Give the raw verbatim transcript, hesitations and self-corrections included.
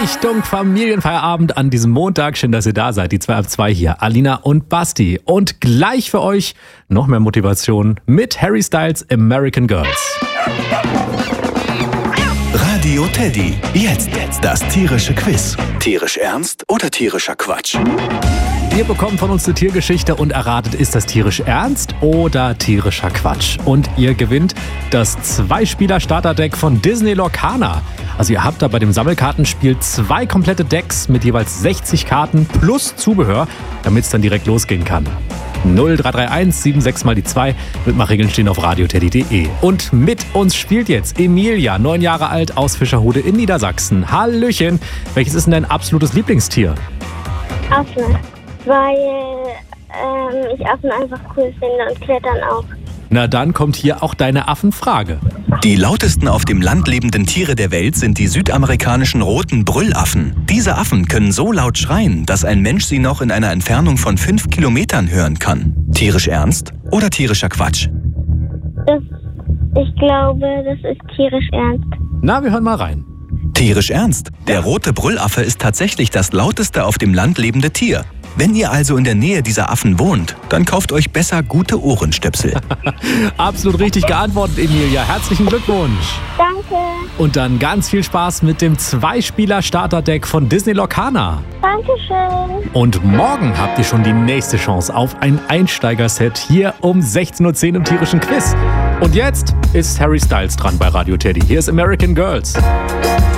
Richtung Familienfeierabend an diesem Montag. Schön, dass ihr da seid. Die zwei ab zwei hier, Alina und Basti. Und gleich für euch noch mehr Motivation mit Harry Styles American Girls. Radio Teddy. Jetzt das tierische Quiz. Tierisch ernst oder tierischer Quatsch? Ihr bekommt von uns eine Tiergeschichte und erratet, ist das tierisch ernst oder tierischer Quatsch? Und ihr gewinnt das Zwei-Spieler-Starter-Deck von Disney Lorcaner. Also ihr habt da bei dem Sammelkartenspiel zwei komplette Decks mit jeweils sechzig Karten plus Zubehör, damit es dann direkt losgehen kann. null drei drei eins sieben sechs mal die zwei. Mitmachregeln stehen auf radioteddy punkt de. Und mit uns spielt jetzt Emilia, neun Jahre alt, aus Fischerhude in Niedersachsen. Hallöchen, welches ist denn dein absolutes Lieblingstier? Affen, weil ähm, ich Affen einfach cool finde und Klettern auch. Na dann kommt hier auch deine Affenfrage. Die lautesten auf dem Land lebenden Tiere der Welt sind die südamerikanischen roten Brüllaffen. Diese Affen können so laut schreien, dass ein Mensch sie noch in einer Entfernung von fünf Kilometern hören kann. Tierisch ernst oder tierischer Quatsch? Das, ich glaube, das ist tierisch ernst. Na, wir hören mal rein. Tierisch ernst. Der rote Brüllaffe ist tatsächlich das lauteste auf dem Land lebende Tier. Wenn ihr also in der Nähe dieser Affen wohnt, dann kauft euch besser gute Ohrenstöpsel. Absolut richtig geantwortet, Emilia. Herzlichen Glückwunsch. Danke. Und dann ganz viel Spaß mit dem Zwei-Spieler-Starter-Deck von Disney Lorcaner. Dankeschön. Und morgen habt ihr schon die nächste Chance auf ein Einsteigerset hier um sechzehn Uhr zehn im tierischen Quiz. Und jetzt ist Harry Styles dran bei Radio Teddy. Hier ist American Girls.